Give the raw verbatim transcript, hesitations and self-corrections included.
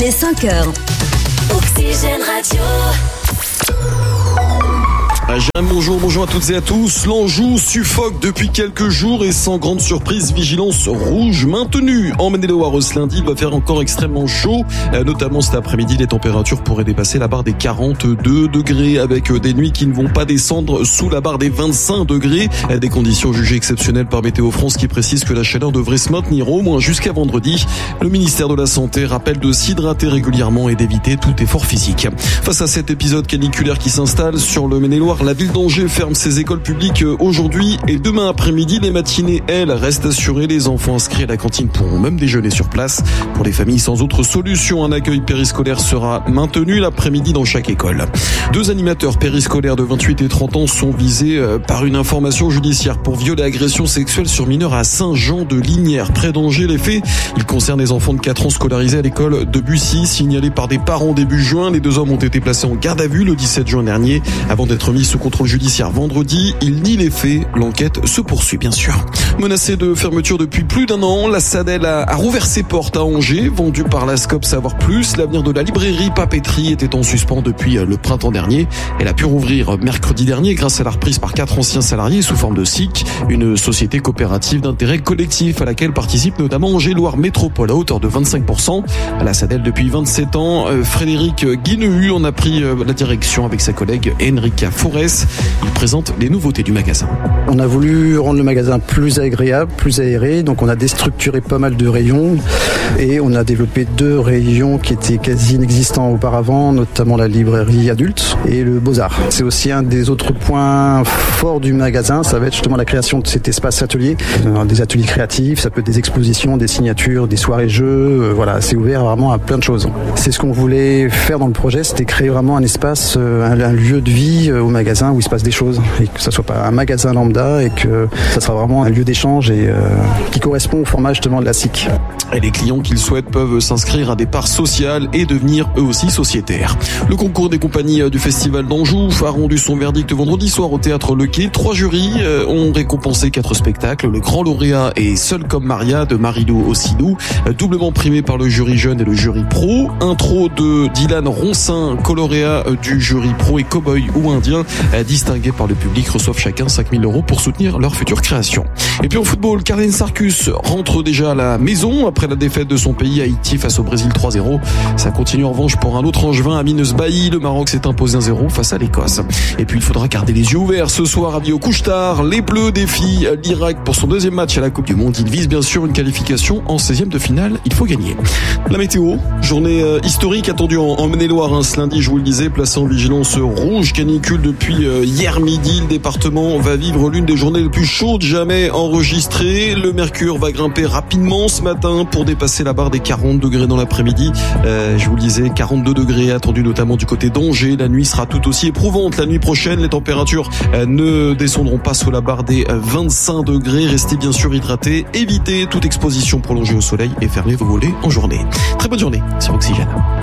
Il est cinq heures. Oxygène Radio. Jérémy, bonjour, bonjour à toutes et à tous. L'Anjou suffoque depuis quelques jours et sans grande surprise, vigilance rouge maintenue. En Maine-et-Loire ce lundi, il va faire encore extrêmement chaud, notamment cet après-midi. Les températures pourraient dépasser la barre des quarante-deux degrés avec des nuits qui ne vont pas descendre sous la barre des vingt-cinq degrés. Des conditions jugées exceptionnelles par Météo France qui précise que la chaleur devrait se maintenir au moins jusqu'à vendredi. Le ministère de la Santé rappelle de s'hydrater régulièrement et d'éviter tout effort physique. Face à cet épisode caniculaire qui s'installe sur le Maine-et-Loire, la ville d'Angers ferme ses écoles publiques aujourd'hui et demain après-midi. Les matinées, elles, restent assurées. Les enfants inscrits à la cantine pourront même déjeuner sur place. Pour les familles sans autre solution, un accueil périscolaire sera maintenu l'après-midi dans chaque école. Deux animateurs périscolaires de vingt-huit et trente ans sont visés par une information judiciaire pour viol et agression sexuelle sur mineurs à Saint-Jean-de-Lignières, près d'Angers. Les faits, ils concernent les enfants de quatre ans scolarisés à l'école de Bussy, signalés par des parents début juin. Les deux hommes ont été placés en garde à vue le dix-sept juin dernier avant d'être mis sous contrôle judiciaire vendredi. Il nie les faits. L'enquête se poursuit bien sûr. Menacée de fermeture depuis plus d'un an, la Sadel a, a rouvert ses portes à Angers. Vendue par la Scope Savoir Plus, l'avenir de la librairie Papeterie était en suspens depuis le printemps dernier. Elle a pu rouvrir mercredi dernier grâce à la reprise par quatre anciens salariés sous forme de S I C, une société coopérative d'intérêt collectif à laquelle participe notamment Angers-Loire Métropole à hauteur de vingt-cinq pour cent. À la Sadel depuis vingt-sept ans, Frédéric Guinehu en a pris la direction avec sa collègue Enrica Forès. Il présente les nouveautés du magasin. On a voulu rendre le magasin plus agréable, plus aéré, donc on a déstructuré pas mal de rayons et on a développé deux rayons qui étaient quasi inexistants auparavant, notamment la librairie adulte et le Beaux-Arts. C'est aussi un des autres points forts du magasin, ça va être justement la création de cet espace atelier, des ateliers créatifs, ça peut être des expositions, des signatures, des soirées jeux, voilà, c'est ouvert vraiment à plein de choses. C'est ce qu'on voulait faire dans le projet, c'était créer vraiment un espace, un, un lieu de vie au magasin où il se passe des choses et que ça soit pas un magasin lambda et que ça sera vraiment un lieu d'échange et euh, qui correspond au format justement de la S I C. Et les clients qu'ils souhaitent peuvent s'inscrire à des parts sociales et devenir eux aussi sociétaires. Le concours des compagnies du Festival d'Anjou a rendu son verdict vendredi soir au Théâtre Le Quai. Trois jurys ont récompensé quatre spectacles. Le grand lauréat est Seul comme Maria de Marilou Ossinou, doublement primé par le jury jeune et le jury pro. Intro de Dylan Roncin, co-lauréat du jury pro, et Cowboy ou Indien, distingués par le public, reçoivent chacun cinq mille euros pour soutenir leur future création. Et puis en football, Carlin Sarkus rentre déjà à la maison après la défaite de son pays Haïti face au Brésil trois zéro. Ça continue en revanche pour un autre Angevin, Amineus Bailly. Le Maroc s'est imposé un zéro face à l'Écosse. Et puis il faudra garder les yeux ouverts ce soir à Bio Couche-Tard. Les Bleus défient l'Irak pour son deuxième match à la Coupe du Monde. Ils visent bien sûr une qualification en seizième de finale. Il faut gagner. La météo, journée euh, historique attendue en, en Maine-et-Loire hein, ce lundi, je vous le disais, placé en vigilance rouge canicule depuis euh, hier midi. Le département va vivre l'une des journées les plus chaudes jamais enregistrées. Le mercure va grimper rapidement ce matin pour dépasser la barre des quarante degrés dans l'après-midi. Euh, je vous le disais, quarante-deux degrés attendus notamment du côté d'Angers. La nuit sera tout aussi éprouvante. La nuit prochaine, les températures euh, ne descendront pas sous la barre des vingt-cinq degrés. Restez bien sûr hydratés, évitez toute exposition prolongée au soleil et fermez vos volets en journée. Très bonne journée sur Oxygène.